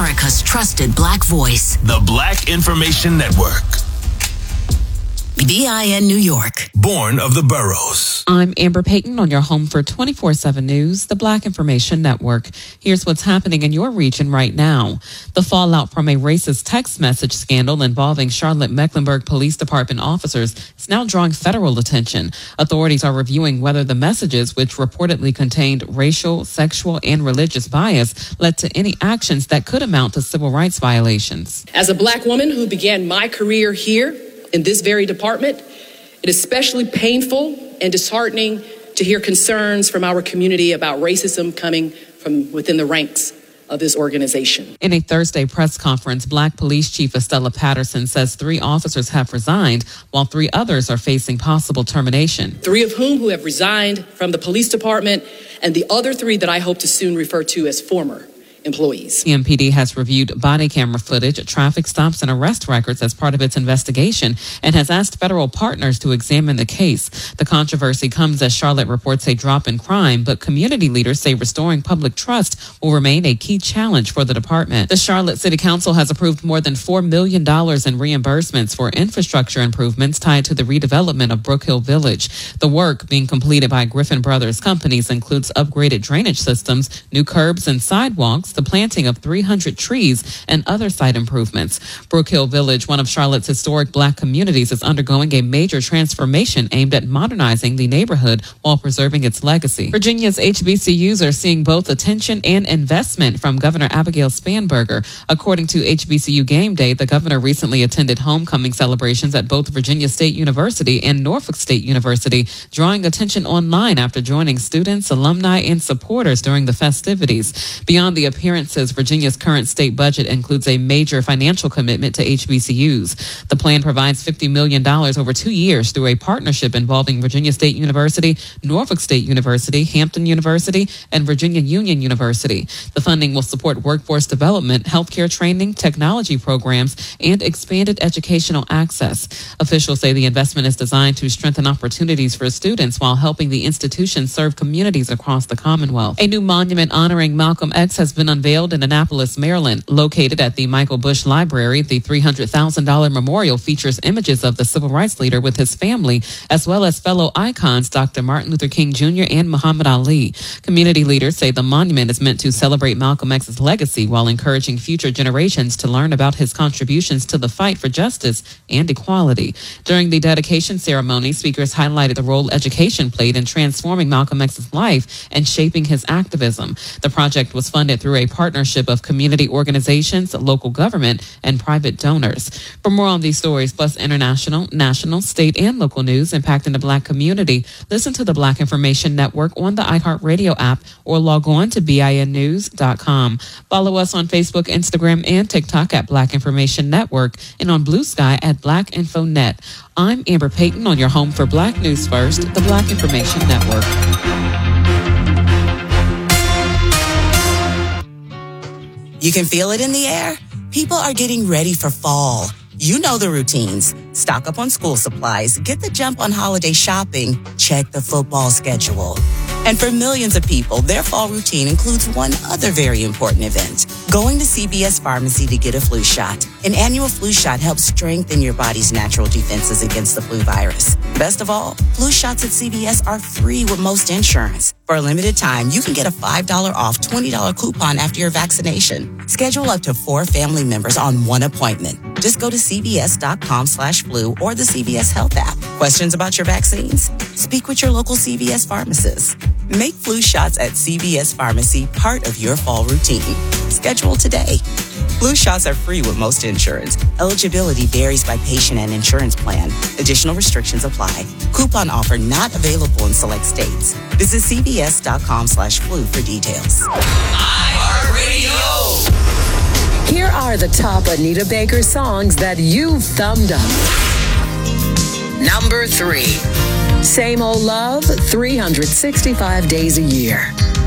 America's trusted Black voice. The Black Information Network. BIN New York. Born of the boroughs. I'm Amber Payton on your home for 24/7 News, the Black Information Network. Here's what's happening in your region right now. The fallout from a racist text message scandal involving Charlotte-Mecklenburg Police Department officers is now drawing federal attention. Authorities are reviewing whether the messages, which reportedly contained racial, sexual, and religious bias, led to any actions that could amount to civil rights violations. As a Black woman who began my career here in this very department, it is especially painful and disheartening to hear concerns from our community about racism coming from within the ranks of this organization. In a Thursday press conference, Black Police Chief Estella Patterson says 3 officers have resigned, while 3 others are facing possible termination. 3 of whom have resigned from the police department, and the other 3 that I hope to soon refer to as former employees. The MPD has reviewed body camera footage, traffic stops, and arrest records as part of its investigation and has asked federal partners to examine the case. The controversy comes as Charlotte reports a drop in crime, but community leaders say restoring public trust will remain a key challenge for the department. The Charlotte City Council has approved more than $4 million in reimbursements for infrastructure improvements tied to the redevelopment of Brook Hill Village. The work being completed by Griffin Brothers Companies includes upgraded drainage systems, new curbs and sidewalks, the planting of 300 trees, and other site improvements. Brook Hill Village, one of Charlotte's historic Black communities, is undergoing a major transformation aimed at modernizing the neighborhood while preserving its legacy. Virginia's HBCUs are seeing both attention and investment from Governor Abigail Spanberger. According to HBCU Game Day, the governor recently attended homecoming celebrations at both Virginia State University and Norfolk State University, drawing attention online after joining students, alumni, and supporters during the festivities. Beyond the appearances, Virginia's current state budget includes a major financial commitment to HBCUs. The plan provides $50 million over 2 years through a partnership involving Virginia State University, Norfolk State University, Hampton University, and Virginia Union University. The funding will support workforce development, healthcare training, technology programs, and expanded educational access. Officials say the investment is designed to strengthen opportunities for students while helping the institution serve communities across the Commonwealth. A new monument honoring Malcolm X has been unveiled in Annapolis, Maryland. Located at the Michael Bush Library, the $300,000 memorial features images of the civil rights leader with his family, as well as fellow icons Dr. Martin Luther King Jr. and Muhammad Ali. Community leaders say the monument is meant to celebrate Malcolm X's legacy while encouraging future generations to learn about his contributions to the fight for justice and equality. During the dedication ceremony, speakers highlighted the role education played in transforming Malcolm X's life and shaping his activism. The project was funded through a partnership of community organizations, local government, and private donors. For more on these stories, plus international, national, state, and local news impacting the Black community, listen to the Black Information Network on the iHeartRadio app or log on to BINnews.com. Follow us on Facebook, Instagram, and TikTok at Black Information Network and on Blue Sky at Black InfoNet. I'm Amber Payton on your home for Black News First, the Black Information Network. You can feel it in the air. People are getting ready for fall. You know the routines. Stock up on school supplies, get the jump on holiday shopping, check the football schedule. And for millions of people, their fall routine includes one other very important event, going to CVS Pharmacy to get a flu shot. An annual flu shot helps strengthen your body's natural defenses against the flu virus. Best of all, flu shots at CVS are free with most insurance. For a limited time, you can get a $5 off $20 coupon after your vaccination. Schedule up to 4 family members on one appointment. Just go to cvs.com/flu or the CVS Health app. Questions about your vaccines? Speak with your local CVS pharmacist. Make flu shots at CVS Pharmacy part of your fall routine. Schedule today. Flu shots are free with most insurance. Eligibility varies by patient and insurance plan. Additional restrictions apply. Coupon offer not available in select states. Visit cvs.com/flu for details. iHeartRadio. Here are the top Anita Baker songs that you've thumbed up. Number 3. Same Old Love, 365 Days a Year.